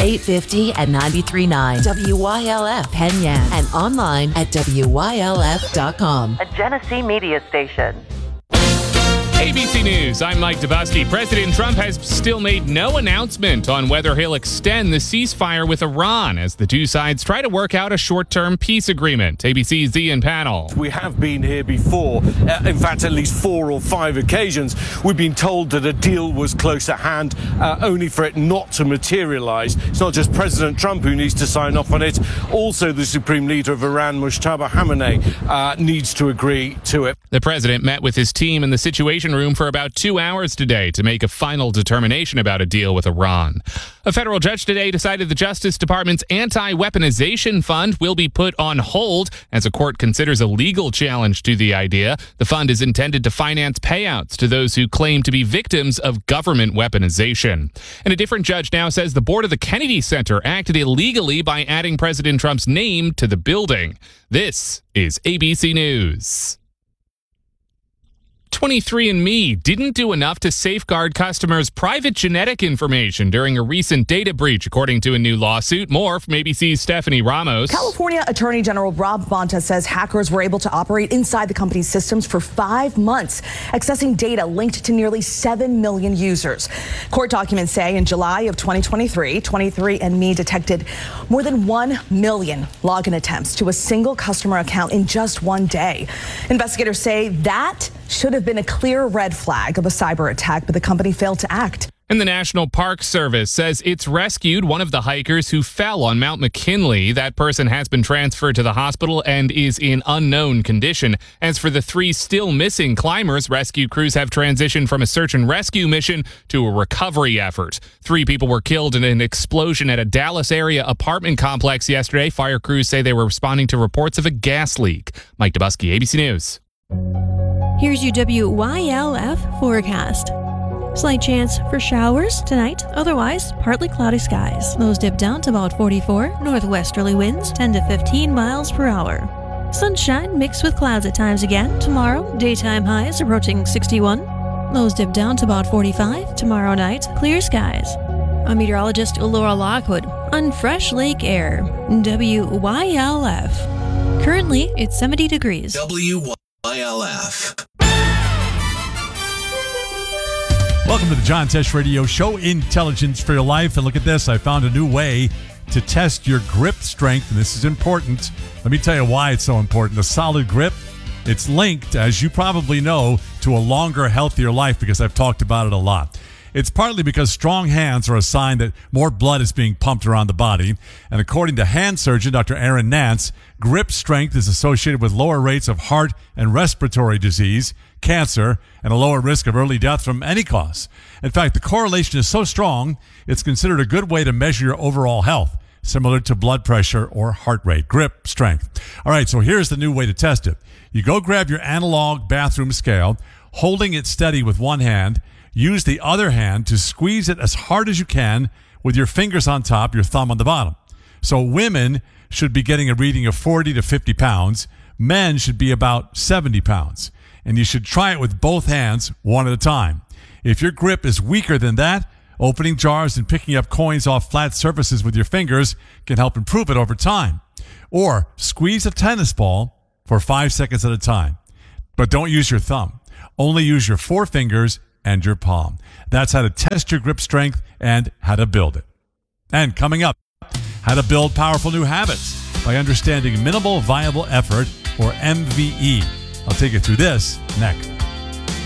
850 and 93.9 WYLF Penyan and online at WYLF.com. A Genesee media station. ABC News, I'm Mike Dubusky. President Trump has still made no announcement on whether he'll extend the ceasefire with Iran as the two sides try to work out a short-term peace agreement. ABC's Ian Pannell. We have been here before. In fact, at least 4 or 5 occasions, we've been told that a deal was close at hand, only for it not to materialize. It's not just President Trump who needs to sign off on it. Also, the Supreme Leader of Iran, Mojtaba Khamenei, needs to agree to it. The president met with his team in the Situation Room for about 2 hours today to make a final determination about a deal with Iran. A federal judge today decided the Justice Department's anti-weaponization fund will be put on hold as a court considers a legal challenge to the idea. The fund is intended to finance payouts to those who claim to be victims of government weaponization. And a different judge now says the board of the Kennedy Center acted illegally by adding President Trump's name to the building. This is ABC News. 23andMe didn't do enough to safeguard customers' private genetic information during a recent data breach, according to a new lawsuit. More from ABC's Stephanie Ramos. California Attorney General Rob Bonta says hackers were able to operate inside the company's systems for 5 months, accessing data linked to nearly 7 million users. Court documents say in July of 2023, 23andMe detected more than 1 million login attempts to a single customer account in just one day. Investigators say that should have been a clear red flag of a cyber attack, but the company failed to act. And the National Park Service says it's rescued one of the hikers who fell on Mount McKinley. That person has been transferred to the hospital and is in unknown condition. As for the 3 still missing climbers, rescue crews have transitioned from a search and rescue mission to a recovery effort. 3 people were killed in an explosion at a Dallas area apartment complex yesterday. Fire crews say they were responding to reports of a gas leak. Mike Dubusky, ABC News. Here's your WYLF forecast. Slight chance for showers tonight, otherwise partly cloudy skies. Lows dip down to about 44, northwesterly winds 10 to 15 miles per hour. Sunshine mixed with clouds at times again tomorrow, daytime highs approaching 61. Lows dip down to about 45. Tomorrow night, clear skies. I'm meteorologist Laura Lockwood on Fresh Lake Air, WYLF. Currently, it's 70 degrees. WYLF. Welcome to the John Tesh Radio Show, Intelligence for Your Life. And look at this. I found a new way to test your grip strength, and this is important. Let me tell you why it's so important. A solid grip, it's linked, as you probably know, to a longer, healthier life because I've talked about it a lot. It's partly because strong hands are a sign that more blood is being pumped around the body. And according to hand surgeon Dr. Aaron Nance, grip strength is associated with lower rates of heart and respiratory disease, cancer, and a lower risk of early death from any cause. In fact, the correlation is so strong, it's considered a good way to measure your overall health, similar to blood pressure or heart rate. Grip strength. All right, so here's the new way to test it. You go grab your analog bathroom scale, holding it steady with one hand. Use the other hand to squeeze it as hard as you can with your fingers on top, your thumb on the bottom. So women should be getting a reading of 40 to 50 pounds. Men should be about 70 pounds. And you should try it with both hands, one at a time. If your grip is weaker than that, opening jars and picking up coins off flat surfaces with your fingers can help improve it over time. Or squeeze a tennis ball for 5 seconds at a time. But don't use your thumb. Only use your 4 fingers and your palm. That's how to test your grip strength and how to build it. And coming up, how to build powerful new habits by understanding minimal viable effort, or MVE. I'll take you through this next.